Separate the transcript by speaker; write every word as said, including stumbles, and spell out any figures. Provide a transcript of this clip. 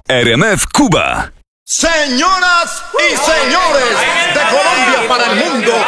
Speaker 1: R M F Cuba.
Speaker 2: Señoras y señores, de Colombia para el mundo,